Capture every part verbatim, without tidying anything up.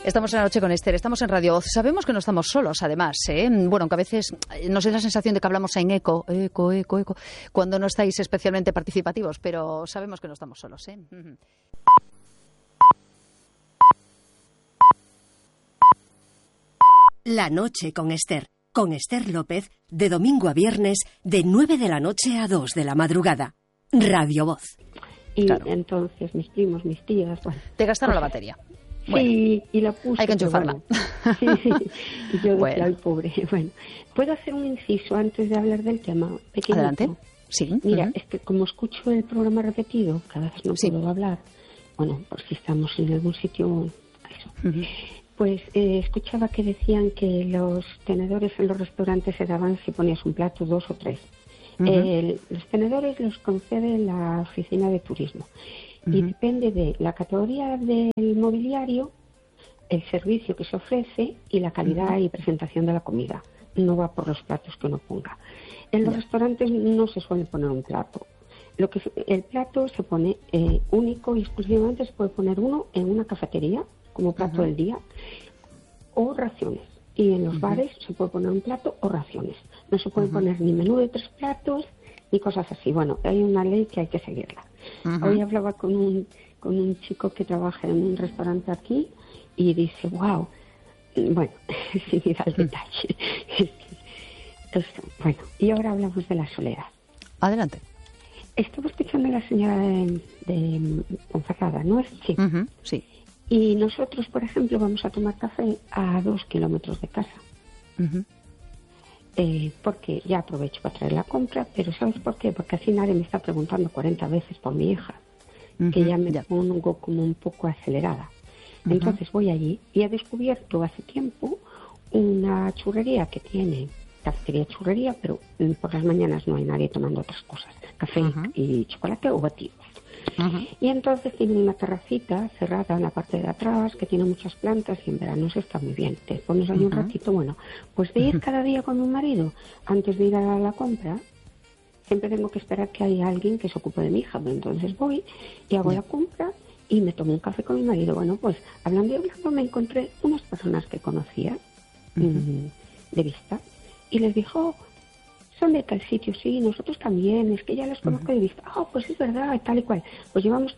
Estamos en la noche con Esther, estamos en Radio Voz. Sabemos que no estamos solos, además, ¿eh? Bueno, que a veces nos da la sensación de que hablamos en eco, eco, eco, eco, cuando no estáis especialmente participativos, pero sabemos que no estamos solos, ¿eh? La noche con Esther, con Esther López, de domingo a viernes, de nueve de la noche a dos de la madrugada. Radio Voz. Y claro. Entonces mis primos, mis tías... Bueno, te gastaron pues, la batería. Bueno, sí, y la puse. Hay que enchufarla. Bueno, sí, sí. Y yo decía, bueno. ay, pobre. Bueno, ¿puedo hacer un inciso antes de hablar del tema? Pequeñito. Adelante. Sí. Mira, uh-huh. es que como escucho el programa repetido, cada vez no sí. puedo hablar. Bueno, por si estamos en algún sitio, eso. Uh-huh. Pues eh, escuchaba que decían que los tenedores en los restaurantes se daban si ponías un plato, dos o tres. Uh-huh. eh, los tenedores los concede la oficina de turismo. Y uh-huh. depende de la categoría del mobiliario, el servicio que se ofrece y la calidad uh-huh. y presentación de la comida. No va por los platos que uno ponga. En los uh-huh. restaurantes no se suele poner un plato. Lo que el plato se pone eh, único y exclusivamente se puede poner uno en una cafetería como plato uh-huh. del día o raciones. Y en los uh-huh. bares se puede poner un plato o raciones. No se puede uh-huh. poner ni menú de tres platos ni cosas así. Bueno, hay una ley que hay que seguirla. Uh-huh. Hoy hablaba con un con un chico que trabaja en un restaurante aquí y dice, wow, bueno, sin ir al detalle. Entonces, bueno, y ahora hablamos de la soledad. Adelante. Estaba escuchando a la señora de, de Ponferrada, ¿no es? Sí. Uh-huh. Sí. Y nosotros, por ejemplo, vamos a tomar café a dos kilómetros de casa. Uh-huh. Eh, porque ya aprovecho para traer la compra, pero ¿sabes por qué? Porque así nadie me está preguntando cuarenta veces por mi hija, uh-huh, que ya me ya. pongo como un poco acelerada. Uh-huh. Entonces voy allí y he descubierto hace tiempo una churrería que tiene cafetería churrería, pero por las mañanas no hay nadie tomando otras cosas, café uh-huh. y chocolate o batidos. Uh-huh. Y entonces tiene una terracita cerrada en la parte de atrás que tiene muchas plantas y en verano se está muy bien. Te pones ahí uh-huh. un ratito, bueno, pues de ir cada día con mi marido antes de ir a la compra, siempre tengo que esperar que haya alguien que se ocupe de mi hija. Entonces voy y hago yeah. la compra y me tomo un café con mi marido. Bueno, pues hablando y hablando me encontré unas personas que conocía uh-huh. mmm, de vista y les dijo, son de tal sitio, sí, nosotros también, es que ya les conozco uh-huh. de vista. Ah, oh, pues es verdad, tal y cual. Pues llevamos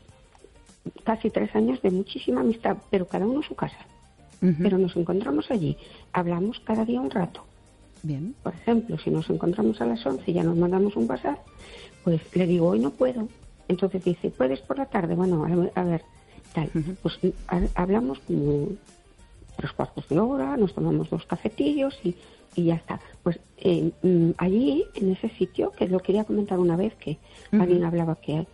casi tres años de muchísima amistad, pero cada uno en su casa. Uh-huh. Pero nos encontramos allí, hablamos cada día un rato. Bien. Por ejemplo, si nos encontramos a las once y ya nos mandamos un WhatsApp, pues le digo, hoy no puedo. Entonces dice, ¿puedes por la tarde? Bueno, a ver, tal. Uh-huh. Pues a, hablamos como tres cuartos de hora, nos tomamos dos cafetillos y... y ya está. Pues eh, allí, en ese sitio, que lo quería comentar una vez, que uh-huh. alguien hablaba que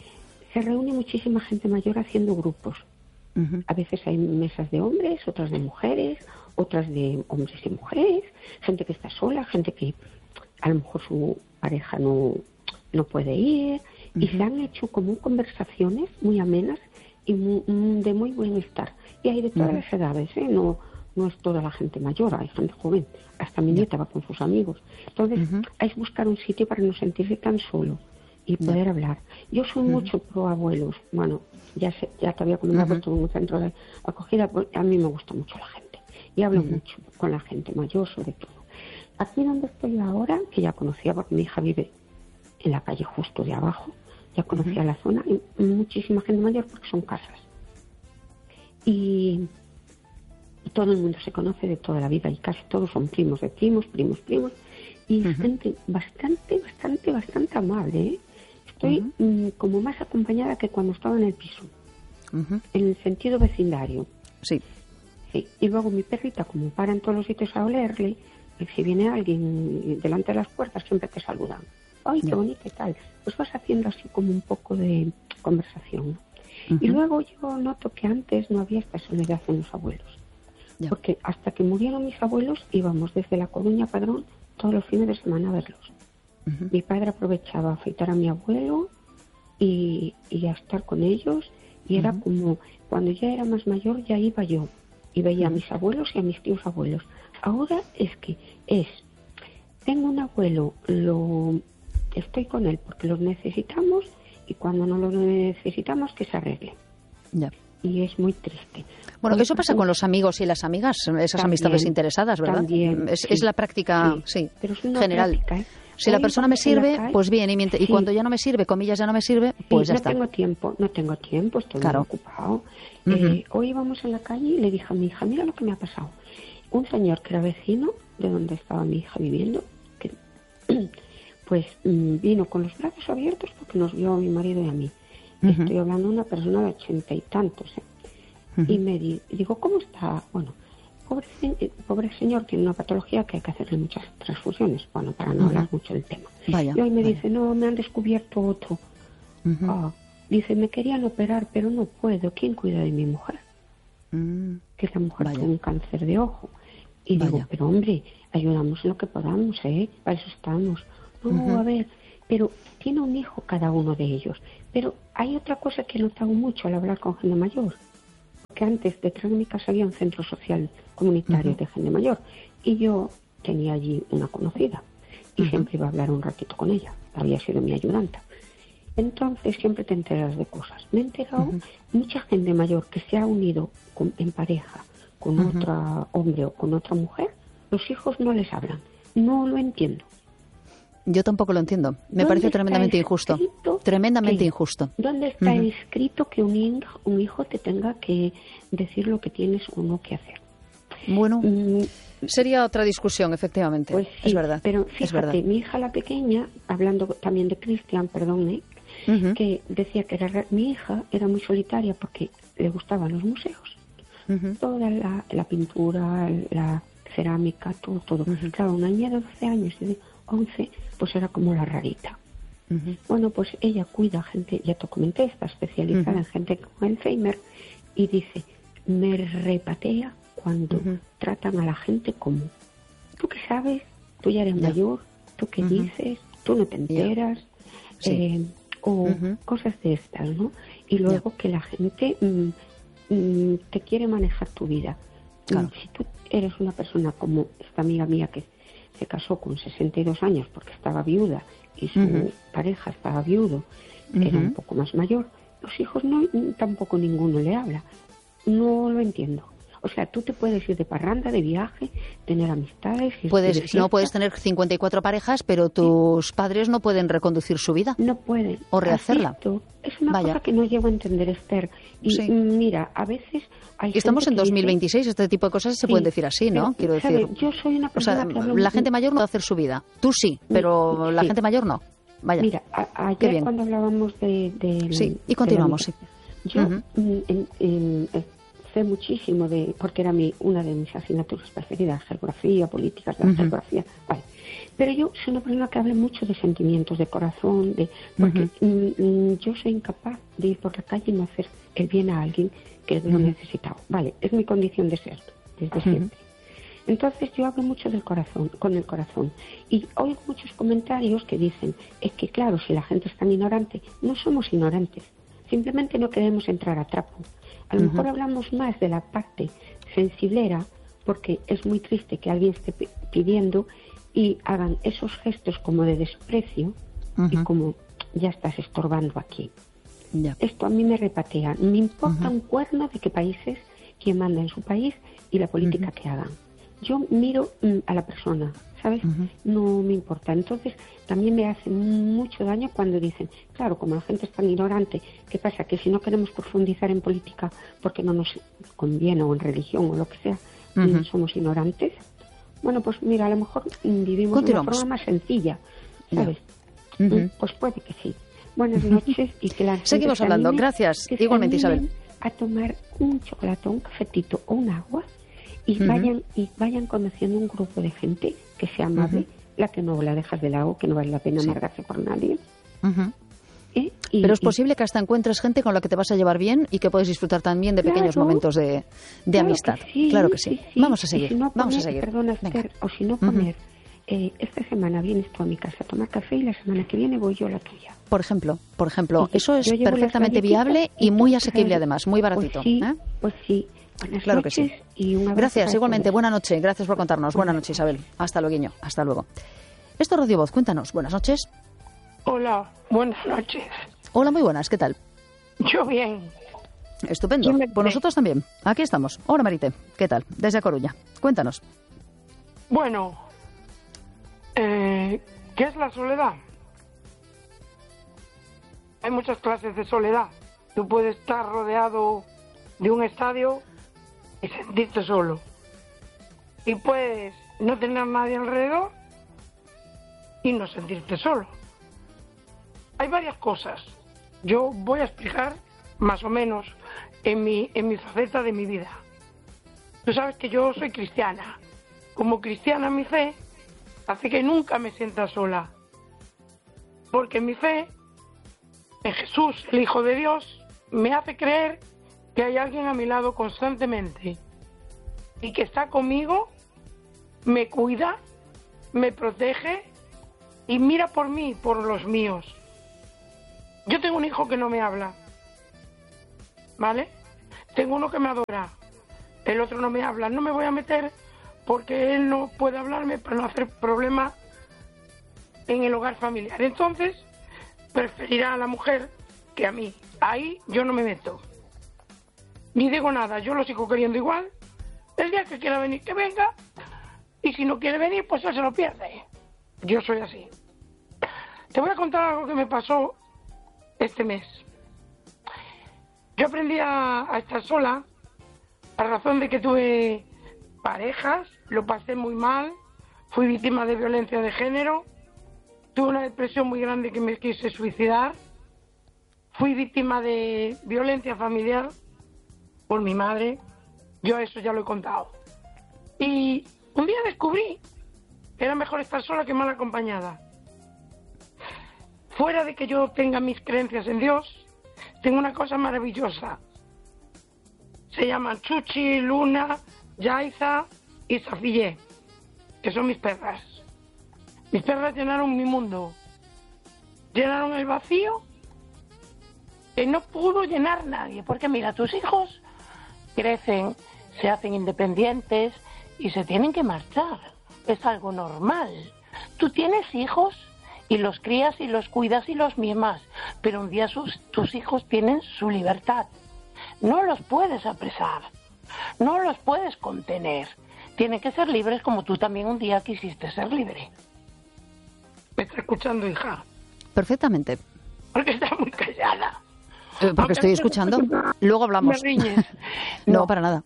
se reúne muchísima gente mayor haciendo grupos. Uh-huh. A veces hay mesas de hombres, otras de mujeres, otras de hombres y mujeres, gente que está sola, gente que a lo mejor su pareja no, no puede ir, uh-huh. y se han hecho como conversaciones muy amenas y muy, de muy buen estar. Y hay de todas uh-huh. las edades, ¿eh? No... No es toda la gente mayor, hay gente joven. Hasta mi nieta va con sus amigos. Entonces, uh-huh. hay que buscar un sitio para no sentirse tan solo y poder yeah. hablar. Yo soy uh-huh. mucho pro abuelos. Bueno, ya sé, ya te había comentado uh-huh. que estuve en un centro de acogida. A mí me gusta mucho la gente. Y hablo uh-huh. mucho con la gente mayor, sobre todo. Aquí donde estoy ahora, que ya conocía, porque mi hija vive en la calle justo de abajo, ya conocía uh-huh. la zona, y muchísima gente mayor porque son casas. Y... todo el mundo se conoce de toda la vida y casi todos son primos de primos, primos, primos. Y uh-huh. gente bastante, bastante, bastante amable, ¿eh? Estoy uh-huh. mmm, como más acompañada que cuando estaba en el piso. Uh-huh. En el sentido vecindario. Sí. Sí. Y luego mi perrita, como para en todos los sitios a olerle, y si viene alguien delante de las puertas, siempre te saludan. ¡Ay, qué yeah. bonito y tal! Pues vas haciendo así como un poco de conversación, ¿no? Uh-huh. Y luego yo noto que antes no había esta soledad en los abuelos. Ya. Porque hasta que murieron mis abuelos íbamos desde La Coruña a Padrón todos los fines de semana a verlos. Uh-huh. Mi padre aprovechaba a afeitar a mi abuelo y, y a estar con ellos y uh-huh. era como, cuando ya era más mayor ya iba yo y veía uh-huh. a mis abuelos y a mis tíos abuelos. Ahora es que es, tengo un abuelo, lo estoy con él porque lo necesitamos y cuando no lo necesitamos que se arregle. Ya. y es muy triste. Bueno, eso pasa con los amigos y las amigas, esas también, amistades interesadas, ¿verdad? También, es, sí. es la práctica, sí, sí pero es una general. Práctica, ¿eh? Si Hoy la persona me sirve, calle, pues bien, y, mientras, sí. y cuando ya no me sirve, comillas, ya no me sirve, pues sí, ya no está. No tengo tiempo, no tengo tiempo, estoy claro. muy ocupado. Uh-huh. Eh, hoy íbamos en la calle y le dije a mi hija, mira lo que me ha pasado. Un señor que era vecino de donde estaba mi hija viviendo, que pues vino con los brazos abiertos porque nos vio a mi marido y a mí. Uh-huh. Estoy hablando de una persona de ochenta y tantos, ¿eh? Uh-huh. Y me di, digo, ¿cómo está? Bueno, pobre, pobre señor tiene una patología que hay que hacerle muchas transfusiones, bueno, para no uh-huh. hablar mucho del tema. Vaya, y hoy me vaya. dice, no, me han descubierto otro. Uh-huh. Oh, dice, me querían operar, pero no puedo. ¿Quién cuida de mi mujer? Uh-huh. Que la mujer tiene un cáncer de ojo. Y Vaya. digo, pero hombre, ayudamos en lo que podamos, ¿eh? Para eso estamos. No, uh-huh. a ver, pero tiene un hijo cada uno de ellos. Pero hay otra cosa que he notado mucho al hablar con gente mayor. Que antes detrás de mi casa había un centro social comunitario uh-huh. de gente mayor. Y yo tenía allí una conocida. Y uh-huh. siempre iba a hablar un ratito con ella. Había sido mi ayudanta. Entonces siempre te enteras de cosas. Me he enterado uh-huh. mucha gente mayor que se ha unido con, en pareja con uh-huh. otro hombre o con otra mujer, los hijos no les hablan. No lo entiendo. Yo tampoco lo entiendo. Me parece tremendamente injusto. Tremendamente que, injusto. ¿Dónde está uh-huh. escrito que un hijo, un hijo te tenga que decir lo que tienes o no que hacer? Bueno, mm, sería otra discusión, efectivamente. Pues sí, es verdad. Pero fíjate, es verdad. mi hija la pequeña, hablando también de Cristian, perdón, ¿eh? uh-huh. que decía que era, mi hija era muy solitaria porque le gustaban los museos. Uh-huh. Toda la, la pintura, la cerámica, todo, todo. Uh-huh. Claro, una niña de doce años y de once, pues era como la rarita. Uh-huh. Bueno, pues ella cuida a gente, ya te comenté, está especializada uh-huh. en gente con Alzheimer, y dice, me repatea cuando uh-huh. tratan a la gente como, ¿tú qué sabes? Tú ya eres yeah. mayor, ¿tú qué uh-huh. dices? Tú no te enteras. Yeah. Sí. Eh, o uh-huh. cosas de estas, ¿no? Y luego yeah. que la gente... Mmm, te quiere manejar tu vida. Claro. Si tú eres una persona como esta amiga mía que se casó con sesenta y dos años porque estaba viuda y su uh-huh. pareja estaba viudo, que uh-huh. era un poco más mayor, los hijos no, tampoco ninguno le habla. No lo entiendo. O sea, tú te puedes ir de parranda, de viaje, tener amistades... Puedes, no puedes tener cincuenta y cuatro parejas, pero tus sí. padres no pueden reconducir su vida. No pueden. O rehacerla. Asisto. Es una Vaya. cosa que no llego a entender, Esther. Y sí. mira, a veces... Hay Estamos en dos mil veintiséis, dice, este tipo de cosas se sí, pueden decir así, ¿no? Pero, Quiero ¿sabe? decir... Yo soy una persona o sea, que hablo la muy... gente mayor no va a hacer su vida. Tú sí, pero sí. la gente mayor no. Vaya. Mira, a, ayer cuando hablábamos de... de sí, y continuamos, sí. Yo... Uh-huh. en, en, en, muchísimo de porque era mi una de mis asignaturas preferidas, geografía, políticas de la uh-huh. geografía, vale. Pero yo soy una persona que habla mucho de sentimientos, de corazón, de porque uh-huh. mm, yo soy incapaz de ir por la calle y no hacer el bien a alguien que lo uh-huh. necesitado, vale, es mi condición de ser desde uh-huh. siempre. Entonces yo hablo mucho del corazón, con el corazón, y oigo muchos comentarios que dicen es que claro, si la gente es tan ignorante, no somos ignorantes, simplemente no queremos entrar a trapo. A lo uh-huh. mejor hablamos más de la parte sensiblera, porque es muy triste que alguien esté p- pidiendo y hagan esos gestos como de desprecio uh-huh. y como ya estás estorbando aquí. Yeah. Esto a mí me repatea. Me importa uh-huh. un cuerno de qué países, quién manda en su país y la política uh-huh. que hagan. Yo miro mm, a la persona, ¿sabes? Uh-huh. No me importa. Entonces, también me hace mucho daño cuando dicen, claro, como la gente es tan ignorante, ¿qué pasa? Que si no queremos profundizar en política porque no nos conviene, o en religión, o lo que sea, uh-huh. somos ignorantes. Bueno, pues mira, a lo mejor vivimos de una forma más sencilla, ¿sabes? Uh-huh. Pues puede que sí. Buenas noches y que la gente Seguimos hablando. Anime, gracias. Igualmente, Isabel. A tomar un chocolate, un cafetito o un agua y uh-huh. vayan y vayan conociendo un grupo de gente que sea amable, uh-huh. la que no la dejas de lado, que no vale la pena sí. amargarse por nadie. Uh-huh. ¿Eh? Y, Pero es y, posible que hasta encuentres gente con la que te vas a llevar bien y que puedes disfrutar también de claro, pequeños momentos de, de claro amistad. Que sí, claro que sí. sí, sí. Vamos a seguir. Si no Vamos poner, a seguir. Perdona, Esther, o si no poner, uh-huh. eh, esta semana vienes tú a mi casa a tomar café y la semana que viene voy yo a la tuya. Por ejemplo, por ejemplo, y eso es perfectamente viable y muy asequible además, muy baratito. Pues sí, ¿eh? pues sí. Buenas claro noches que sí. Y un gracias, igualmente. Buenas noches. Gracias por contarnos. Buenas noches, Isabel. Hasta luego. Hasta luego. Esto es Radio Voz. Cuéntanos. Buenas noches. Hola, buenas noches. Hola, muy buenas. ¿Qué tal? Yo bien. Estupendo. Pues nosotros también. Aquí estamos. Hola, Marite. ¿Qué tal? Desde A Coruña. Cuéntanos. Bueno, eh, ¿qué es la soledad? Hay muchas clases de soledad. Tú puedes estar rodeado de un estadio y sentirte solo. Y puedes no tener a nadie alrededor y no sentirte solo. Hay varias cosas. Yo voy a explicar más o menos en mi, en mi faceta de mi vida. Tú sabes que yo soy cristiana. Como cristiana, mi fe hace que nunca me sienta sola. Porque mi fe en Jesús, el Hijo de Dios, me hace creer que hay alguien a mi lado constantemente y que está conmigo, me cuida, me protege y mira por mí, por los míos. Yo tengo un hijo que no me habla, ¿vale? Tengo uno que me adora, el otro no me habla. No me voy a meter porque él no puede hablarme para no hacer problema en el hogar familiar. Entonces, preferirá a la mujer que a mí. Ahí yo no me meto. Ni digo nada, yo lo sigo queriendo igual. El día que quiera venir, que venga. Y si no quiere venir, pues él se lo pierde. Yo soy así. Te voy a contar algo que me pasó este mes. Yo aprendí a, a estar sola a razón de que tuve parejas, lo pasé muy mal, fui víctima de violencia de género, tuve una depresión muy grande que me quise suicidar, fui víctima de violencia familiar por mi madre, yo eso ya lo he contado. Y un día descubrí que era mejor estar sola que mal acompañada. Fuera de que yo tenga mis creencias en Dios, tengo una cosa maravillosa. Se llaman Chuchi, Luna, Yaiza y Safillé, que son mis perras. Mis perras llenaron mi mundo. Llenaron el vacío que no pudo llenar nadie. Porque mira, tus hijos crecen, se hacen independientes y se tienen que marchar. Es algo normal. Tú tienes hijos y los crías y los cuidas y los mimas, pero un día sus, tus hijos tienen su libertad. No los puedes apresar, no los puedes contener. Tienen que ser libres como tú también un día quisiste ser libre. ¿Me está escuchando, hija? Perfectamente. Porque está muy callada. Eh, porque Aunque estoy escuchando. Luego hablamos. ¿Me riñes? no, no, para nada.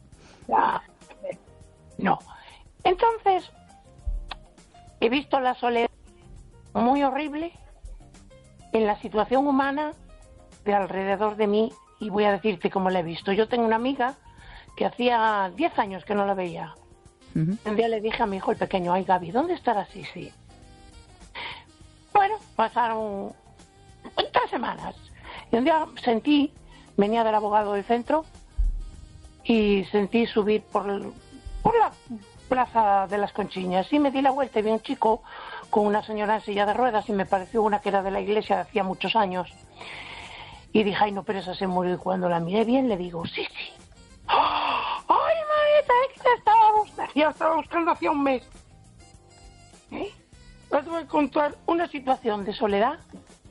No. Entonces, he visto la soledad muy horrible en la situación humana de alrededor de mí, y voy a decirte cómo la he visto. Yo tengo una amiga que hacía diez años que no la veía. Uh-huh. Un día le dije a mi hijo el pequeño: ay, Gaby, ¿dónde estará Sisi? Bueno, pasaron tres semanas y un día sentí, venía del abogado del centro y sentí subir por, por la plaza de las Conchiñas y me di la vuelta y vi un chico con una señora en silla de ruedas y me pareció una que era de la iglesia de hacía muchos años. Y dije: ay, no, pero esa se murió. Y cuando la miré bien le digo: sí, sí. ¡Oh! ¡Ay, Marita, que te estaba buscando! Ya estaba buscando hacía un mes. ¿Eh? Les voy a contar una situación de soledad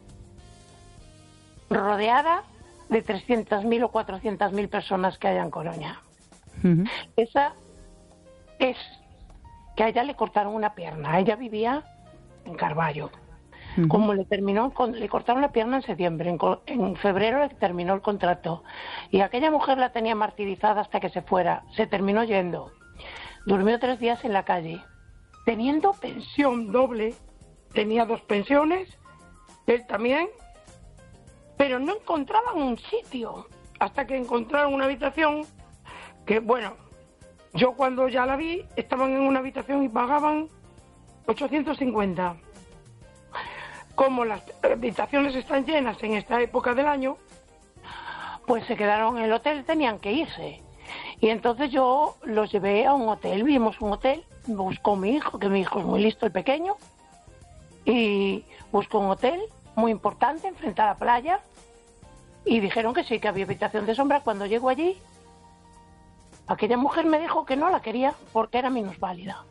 rodeada de trescientas mil o cuatrocientas mil personas que hay en Coruña. Uh-huh. Esa es que a ella le cortaron una pierna. Ella vivía en Carballo. Uh-huh. Como le terminó, le cortaron la pierna en septiembre, en, en febrero le terminó el contrato y aquella mujer la tenía martirizada hasta que se fuera. Se terminó yendo. Durmió tres días en la calle, teniendo pensión doble. Tenía dos pensiones, él también, pero no encontraban un sitio hasta que encontraron una habitación que, bueno, yo cuando ya la vi estaban en una habitación y pagaban ochocientos cincuenta. Como las habitaciones están llenas en esta época del año, pues se quedaron en el hotel, tenían que irse. Y entonces yo los llevé a un hotel, vimos un hotel, me buscó mi hijo, que mi hijo es muy listo, el pequeño, y buscó un hotel muy importante enfrente a la playa y dijeron que sí, que había habitación de sombra. Cuando llego allí, aquella mujer me dijo que no la quería porque era minusválida.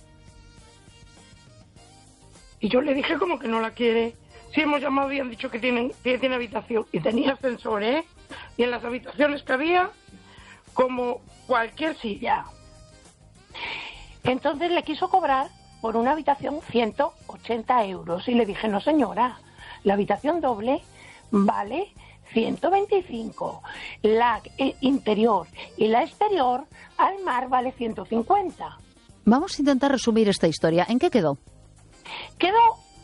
Y yo le dije, ¿cómo que no la quiere? Si hemos llamado y han dicho que, tienen, que tiene habitación. Y tenía ascensor, ¿eh? y en las habitaciones que había como cualquier silla. Entonces le quiso cobrar por una habitación ciento ochenta euros y le dije, no señora, la habitación doble vale ciento veinticinco, la interior y la exterior al mar vale ciento cincuenta. Vamos a intentar resumir esta historia. ¿En qué quedó? Quedó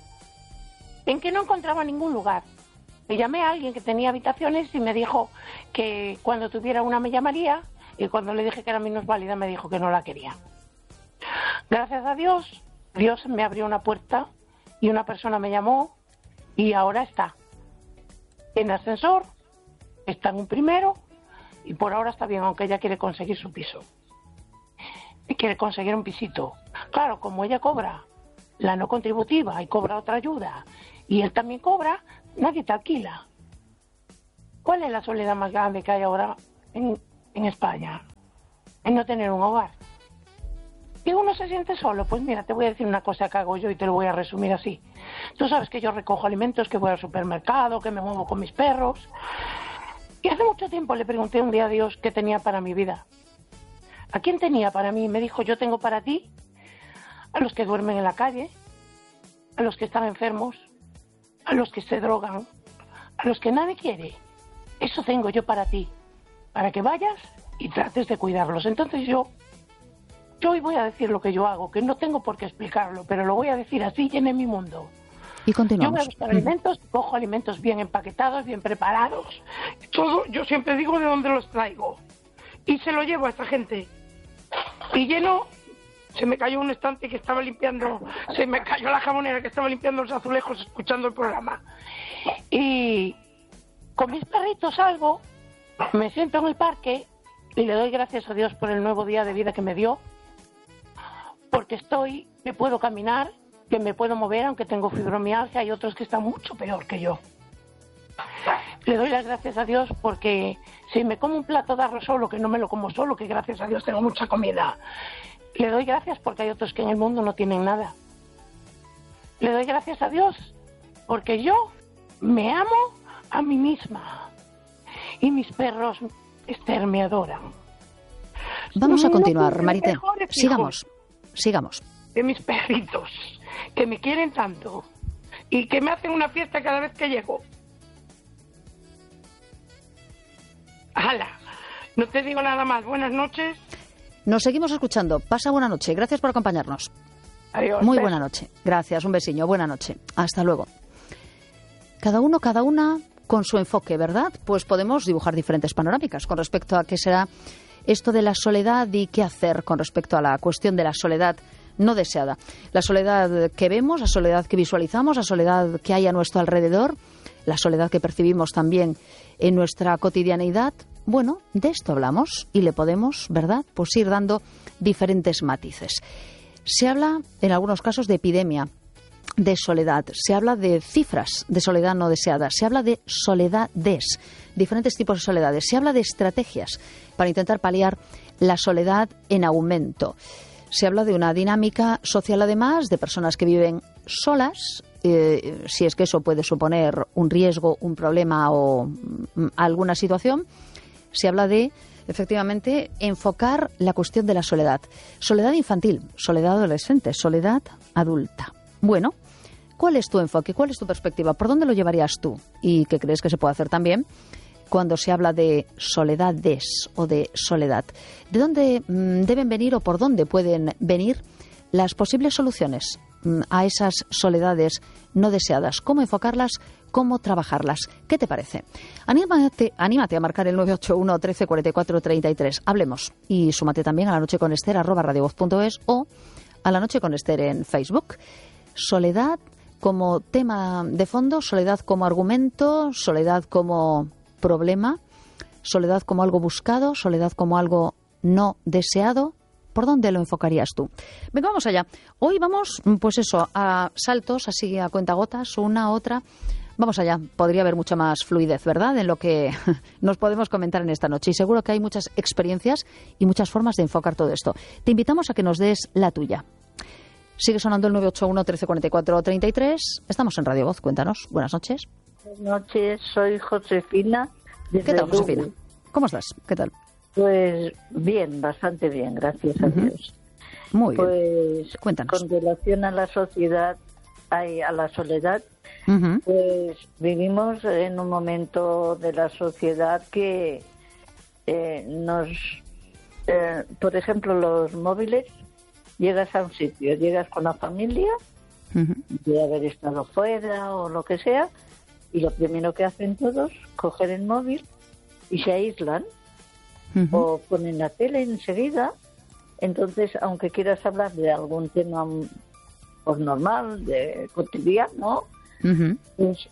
en que no encontraba ningún lugar. Le llamé a alguien que tenía habitaciones y me dijo que cuando tuviera una me llamaría, y cuando le dije que era minusválida me dijo que no la quería. Gracias a Dios, Dios me abrió una puerta y una persona me llamó y ahora está en ascensor, está en un primero y por ahora está bien, aunque ella quiere conseguir su piso. Y quiere conseguir un pisito. Claro, como ella cobra la no contributiva y cobra otra ayuda y él también cobra, nadie te alquila. ¿Cuál es la soledad más grande que hay ahora en, en España? En no tener un hogar. ¿Y uno se siente solo? Pues mira, te voy a decir una cosa que hago yo y te lo voy a resumir así. Tú sabes que yo recojo alimentos, que voy al supermercado, que me muevo con mis perros. Y hace mucho tiempo le pregunté un día a Dios qué tenía para mi vida. ¿A quién tenía para mí? Me dijo, yo tengo para ti a los que duermen en la calle, a los que están enfermos, a los que se drogan, a los que nadie quiere. Eso tengo yo para ti, para que vayas y trates de cuidarlos. Entonces yo, yo hoy voy a decir lo que yo hago, que no tengo por qué explicarlo, pero lo voy a decir así y en mi mundo. Y continuamos. Yo voy a buscar alimentos, cojo alimentos bien empaquetados, bien preparados. Todo, yo siempre digo de dónde los traigo. Y se lo llevo a esta gente. Y lleno, se me cayó un estante que estaba limpiando, se me cayó la jamonera que estaba limpiando los azulejos escuchando el programa. Y con mis perritos salgo, me siento en el parque y le doy gracias a Dios por el nuevo día de vida que me dio, porque estoy, que puedo caminar, que me puedo mover, aunque tengo fibromialgia, hay otros que están mucho peor que yo. Le doy las gracias a Dios porque si me como un plato de arroz solo, que no me lo como solo, que gracias a Dios tengo mucha comida, le doy gracias porque hay otros que en el mundo no tienen nada. Le doy gracias a Dios porque yo me amo a mí misma y mis perros, Esther, me adoran. Vamos a continuar, No, Marité. Sigamos, sigamos. De mis perritos, que me quieren tanto y que me hacen una fiesta cada vez que llego. ¡Hala! No te digo nada más. Buenas noches. Nos seguimos escuchando. Pasa buena noche. Gracias por acompañarnos. Adiós. Muy buena noche. Gracias. Un besiño. Buena noche. Hasta luego. Cada uno, cada una con su enfoque, ¿verdad? Pues podemos dibujar diferentes panorámicas con respecto a qué será esto de la soledad y qué hacer con respecto a la cuestión de la soledad no deseada. La soledad que vemos, la soledad que visualizamos, la soledad que hay a nuestro alrededor, la soledad que percibimos también en nuestra cotidianeidad. Bueno, de esto hablamos y le podemos, ¿verdad?, pues ir dando diferentes matices. Se habla, en algunos casos, de epidemia de soledad. Se habla de cifras de soledad no deseada. Se habla de soledades, diferentes tipos de soledades. Se habla de estrategias para intentar paliar la soledad en aumento. Se habla de una dinámica social, además, de personas que viven solas, eh, si es que eso puede suponer un riesgo, un problema o mm, alguna situación. Se habla de, efectivamente, enfocar la cuestión de la soledad. Soledad infantil, soledad adolescente, soledad adulta. Bueno, ¿cuál es tu enfoque? ¿Cuál es tu perspectiva? ¿Por dónde lo llevarías tú? ¿Y qué crees que se puede hacer también cuando se habla de soledades o de soledad? ¿De dónde mm, deben venir o por dónde pueden venir las posibles soluciones mm, a esas soledades no deseadas? ¿Cómo enfocarlas? ¿Cómo trabajarlas? ¿Qué te parece? Anímate, anímate a marcar el nueve ocho uno, trece, cuarenta y cuatro, treinta y tres. Hablemos. Y súmate también a la noche con Esther, arroba radiovoz punto es o a la noche con Esther en Facebook. Soledad como tema de fondo, soledad como argumento, soledad como problema, soledad como algo buscado, soledad como algo no deseado. ¿Por dónde lo enfocarías tú? Venga, vamos allá. Hoy vamos, pues eso, a saltos, así a cuentagotas, una, otra. Vamos allá. Podría haber mucha más fluidez, ¿verdad?, en lo que nos podemos comentar en esta noche. Y seguro que hay muchas experiencias y muchas formas de enfocar todo esto. Te invitamos a que nos des la tuya. Sigue sonando el nueve ocho uno, trece, cuarenta y cuatro, treinta y tres. Estamos en Radio Voz. Cuéntanos. Buenas noches. Buenas noches. Soy Josefina Desde ¿Qué tal, Josefina? Lugo. ¿Cómo estás? ¿Qué tal? Pues bien, bastante bien, gracias a Ujú. Dios. Muy bien. Pues Cuéntanos. con relación a la sociedad, ay, a la soledad, Ujú. pues vivimos en un momento de la sociedad que eh, nos, eh, por ejemplo, los móviles, llegas a un sitio, llegas con la familia, Ujú. de haber estado fuera o lo que sea, y lo primero que hacen todos, coger el móvil y se aíslan Ujú. o ponen la tele enseguida. Entonces, aunque quieras hablar de algún tema pues, normal, de cotidiano, Ujú. pues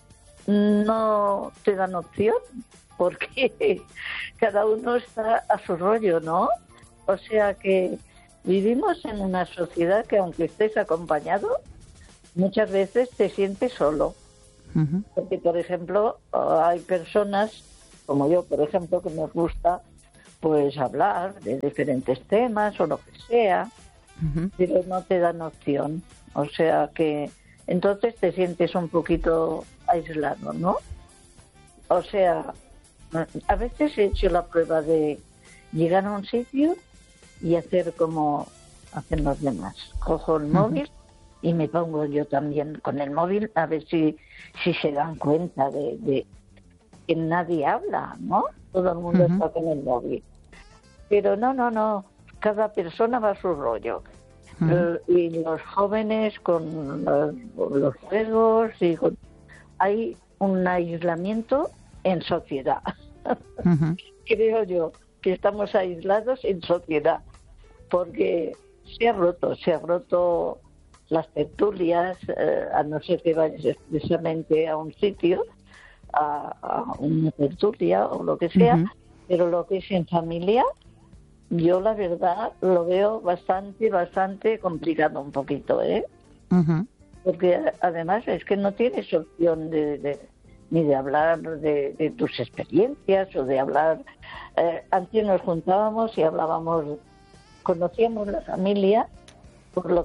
no te dan opción porque cada uno está a su rollo, ¿no? O sea que vivimos en una sociedad que aunque estés acompañado, muchas veces te sientes solo. Ujú. Porque, por ejemplo, hay personas, como yo, por ejemplo, que nos gusta pues hablar de diferentes temas o lo que sea, Ujú. pero no te dan opción. O sea que entonces te sientes un poquito aislado, ¿no? O sea, a veces he hecho la prueba de llegar a un sitio y hacer como hacen los demás. Cojo el móvil y me pongo yo también con el móvil a ver si, si se dan cuenta de, de que nadie habla, ¿no? Todo el mundo Ujú. está con el móvil. Pero no, no, no. Cada persona va a su rollo. Ujú. Eh, y los jóvenes con los, los juegos y con... hay un aislamiento en sociedad. Ujú. Creo yo que estamos aislados en sociedad porque se ha roto, se ha roto las tertulias, eh, a no ser que vayas expresamente a un sitio, a, a una tertulia o lo que sea, Ujú. pero lo que es en familia, yo la verdad lo veo bastante, bastante complicado un poquito, ¿eh? Ujú. Porque además es que no tienes opción de, de- ni de hablar de, de tus experiencias o de hablar. Eh, antes nos juntábamos y hablábamos, conocíamos la familia por lo